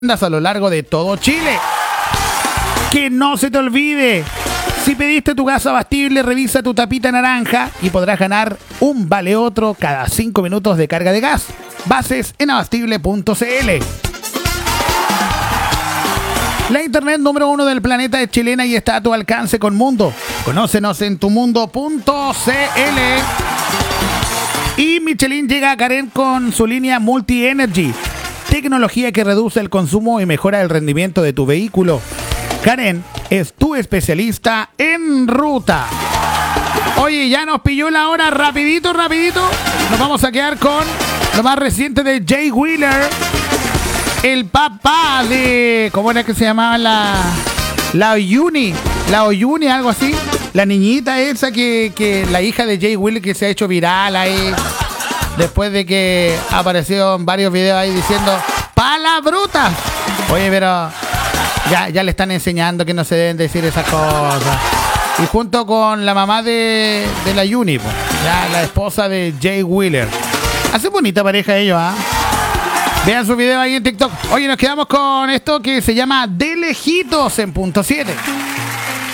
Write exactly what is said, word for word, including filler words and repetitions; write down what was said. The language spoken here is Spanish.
a lo largo de todo Chile. Que no se te olvide, si pediste tu gas abastible, revisa tu tapita naranja y podrás ganar un vale otro cada cinco minutos de carga de gas. Bases en abastible punto c l. La internet número uno del planeta es chilena y está a tu alcance con Mundo. Conócenos en tumundo punto c l. Y Michelin llega a Karen con su línea Multi Energy, tecnología que reduce el consumo y mejora el rendimiento de tu vehículo. Karen es tu especialista en ruta. Oye, ya nos pilló la hora, rapidito, rapidito. Nos vamos a quedar con lo más reciente de Jay Wheeler, el papá de... ¿Cómo era que se llamaba la... La Oyuni? La Oyuni, algo así. La niñita esa que, que... La hija de Jay Wheeler que se ha hecho viral ahí. Después de que apareció en varios videos ahí diciendo palabrutas. Oye, pero... Ya, ya le están enseñando que no se deben decir esas cosas. Y junto con la mamá de, de la Yuni, pues, ya la esposa de Jay Wheeler. Hace bonita pareja ellos, ¿ah? ¿eh? Vean su video ahí en TikTok. Oye, nos quedamos con esto que se llama De Lejitos en punto siete.